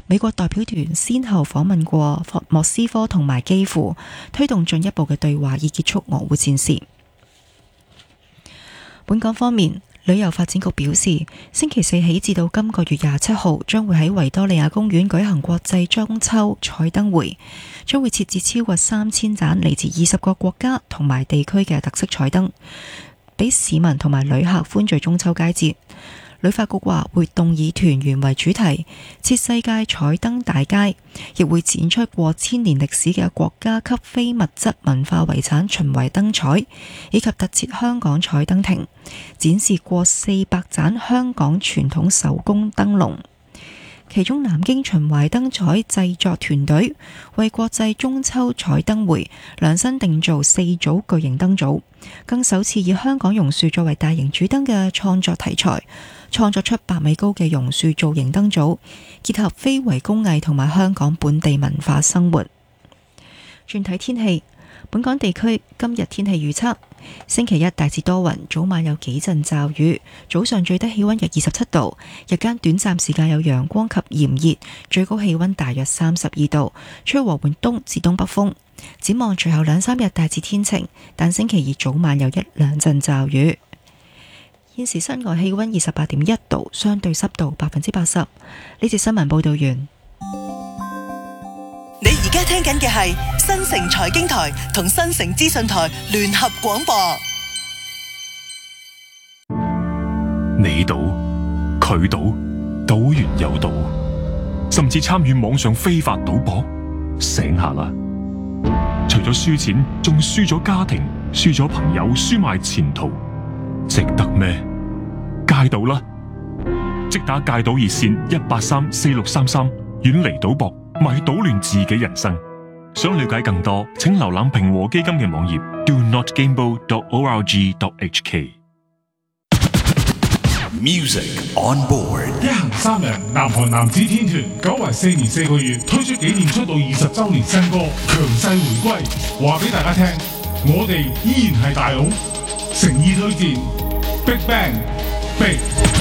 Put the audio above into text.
美國代表團先後訪問過莫斯科同埋基輔，推動進一步嘅對話，以結束俄烏戰事。本港方面，旅遊發展局表示，星期四起至到今個月27號，將會喺維多利亞公園舉行國際中秋彩燈會，將會設置超過3000盞嚟自20個國家同埋地區嘅特色彩燈，俾市民同埋旅客歡聚中秋佳節。旅發局話活動以團圓為主題，設世界彩燈大街，亦會展出過千年歷史嘅國家級非物質文化遺產巡迴燈彩，以及特設香港彩燈亭，展示過400盞香港傳統手工燈籠。其中南京秦淮燈彩製作團隊為國際中秋彩燈會量身定做4組巨型燈組，更首次以香港榕樹作為大型主燈嘅創作題材，創作出8米高嘅榕樹造型燈組，結合非遺工藝同埋香港本地文化生活。轉睇天氣，本港地區今日天氣預測：星期一大致多雲，早晚有幾陣驟雨，早上最低氣溫約27度，日間短暫時間有陽光及炎熱，最高氣溫大約32度，吹和緩東至東北風。展望隨後2-3日大致天晴，但星期二早晚有1-2陣驟雨。現時室外氣溫28.1度，相對濕度80%。呢節新聞報道完。 你而家聽緊嘅係新城財經台同新城資訊台聯合廣播。 你賭佢賭，賭完又賭，甚至參與網上非法賭博，醒下啦！除咗輸錢，仲輸咗家庭，輸咗朋友，輸埋前途，值得咩？戒賭啦！即打戒賭熱線1834633，遠離賭博，咪賭亂自己人生。想了解更多，請瀏覽平和基金嘅網頁 donotgamble.org.hk。 Music on board， 一行3人，南韓男子天團久違4年4個月，推出紀念出道20週年新歌《強勢回歸》，話俾大家聽，我哋依然係大佬，誠意推薦 Big Bang Big。